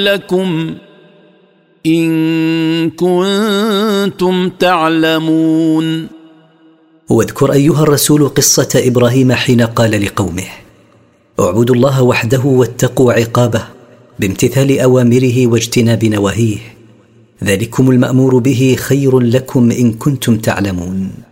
لكم إن كنتم تعلمون. واذكر أيها الرسول قصة إبراهيم حين قال لقومه: اعبدوا الله وحده واتقوا عقابه بامتثال أوامره واجتناب نواهيه، ذلكم المأمور به خير لكم إن كنتم تعلمون.